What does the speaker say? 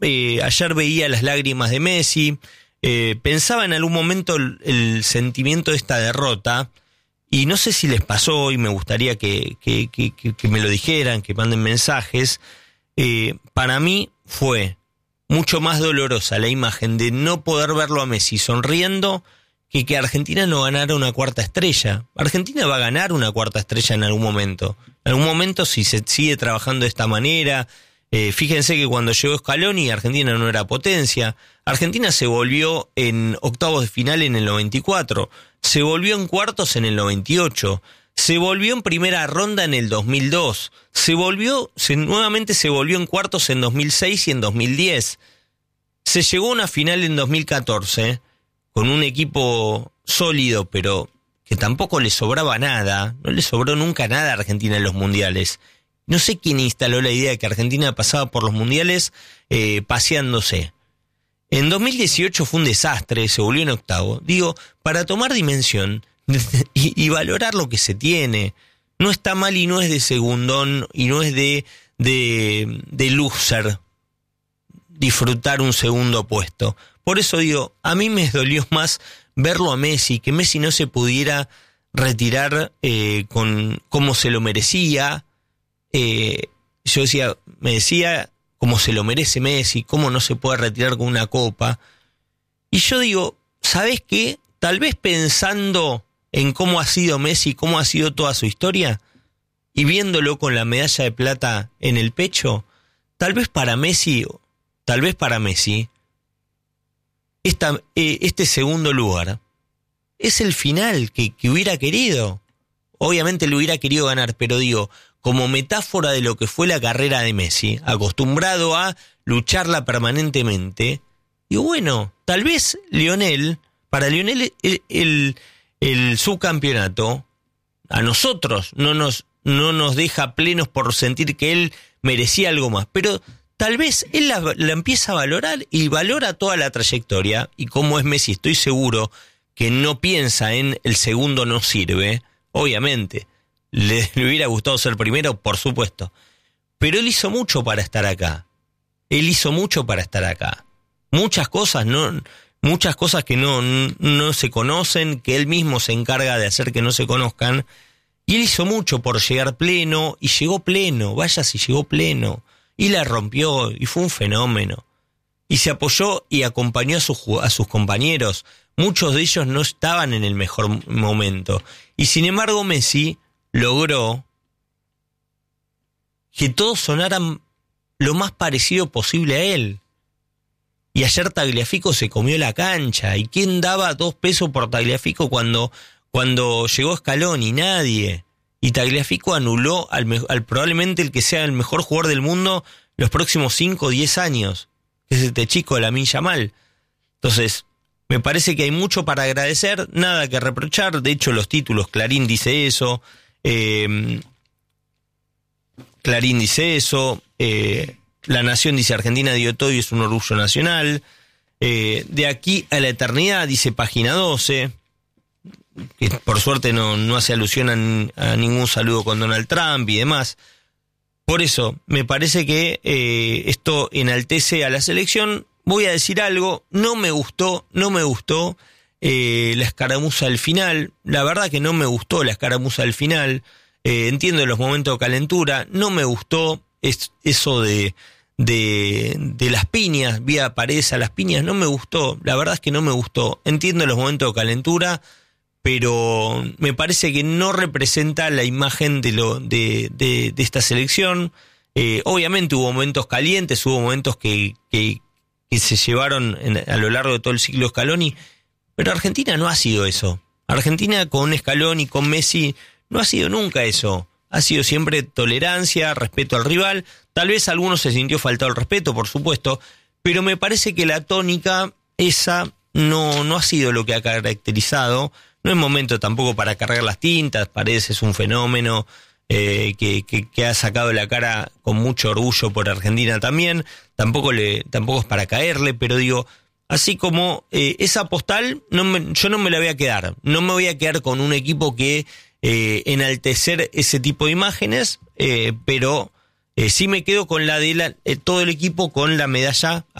ayer veía las lágrimas de Messi, pensaba en algún momento el sentimiento de esta derrota, y no sé si les pasó, y me gustaría que me lo dijeran, que manden mensajes. Para mí fue mucho más dolorosa la imagen de no poder verlo a Messi sonriendo que Argentina no ganara una cuarta estrella. Argentina va a ganar una cuarta estrella en algún momento. En algún momento, si se sigue trabajando de esta manera. Fíjense que cuando llegó Scaloni, Argentina no era potencia. Argentina se volvió en octavos de final en el 94, se volvió en cuartos en el 98, se volvió en primera ronda en el 2002, nuevamente se volvió en cuartos en 2006 y en 2010. Se llegó a una final en 2014 con un equipo sólido, pero que tampoco le sobraba nada. No le sobró nunca nada a Argentina en los mundiales. No sé quién instaló la idea de que Argentina pasaba por los mundiales paseándose. En 2018 fue un desastre, se volvió en octavo. Digo, para tomar dimensión y valorar lo que se tiene. No está mal y no es de segundón y no es de loser disfrutar un segundo puesto. Por eso digo, a mí me dolió más verlo a Messi, que Messi no se pudiera retirar como se lo merecía. Me decía cómo se lo merece Messi, cómo no se puede retirar con una copa. Y yo digo, ¿sabés qué? Tal vez pensando en cómo ha sido Messi, cómo ha sido toda su historia, y viéndolo con la medalla de plata en el pecho, tal vez para Messi, este segundo lugar es el final que hubiera querido. Obviamente lo hubiera querido ganar, pero digo, como metáfora de lo que fue la carrera de Messi, acostumbrado a lucharla permanentemente, digo, bueno, tal vez para Lionel el subcampeonato a nosotros no nos deja plenos por sentir que él merecía algo más, pero tal vez él la empieza a valorar y valora toda la trayectoria, y como es Messi, estoy seguro que no piensa en el segundo no sirve, obviamente. ¿Le hubiera gustado ser primero? Por supuesto. Pero él hizo mucho para estar acá. Muchas cosas que no se conocen, que él mismo se encarga de hacer que no se conozcan. Y él hizo mucho por llegar pleno, y llegó pleno, vaya si llegó pleno. Y la rompió, y fue un fenómeno. Y se apoyó y acompañó a sus compañeros. Muchos de ellos no estaban en el mejor momento. Y sin embargo Messi logró que todos sonaran lo más parecido posible a él. Y ayer Tagliafico se comió la cancha. ¿Y quién daba 2 pesos por Tagliafico cuando llegó Scaloni? Nadie. Y Tagliafico anuló al probablemente el que sea el mejor jugador del mundo los próximos 5 o 10 años, que es este chico de Lamine Yamal. Entonces, me parece que hay mucho para agradecer, nada que reprochar. De hecho, los títulos, Clarín dice eso, La Nación dice Argentina dio todo y es un orgullo nacional. De aquí a la eternidad dice Página 12, que por suerte no hace alusión a ningún saludo con Donald Trump y demás. Por eso, me parece que esto enaltece a la selección. Voy a decir algo, no me gustó la escaramuza del final. La verdad que no me gustó la escaramuza del final. Entiendo los momentos de calentura. No me gustó eso de las piñas, vía Paredes a las piñas. No me gustó, la verdad es que no me gustó. Entiendo los momentos de calentura, pero me parece que no representa la imagen de esta selección. Obviamente hubo momentos calientes, hubo momentos que se llevaron a lo largo de todo el ciclo Scaloni, pero Argentina no ha sido eso. Argentina con Scaloni, con Messi, no ha sido nunca eso. Ha sido siempre tolerancia, respeto al rival. Tal vez a algunos se sintió faltado el respeto, por supuesto, pero me parece que la tónica esa no ha sido lo que ha caracterizado. No es momento tampoco para cargar las tintas. Paredes es un fenómeno que ha sacado la cara con mucho orgullo por Argentina también. Tampoco es para caerle, pero digo, así como esa postal, yo no me la voy a quedar. No me voy a quedar con un equipo que enaltecer ese tipo de imágenes, pero Sí me quedo con la de todo el equipo con la medalla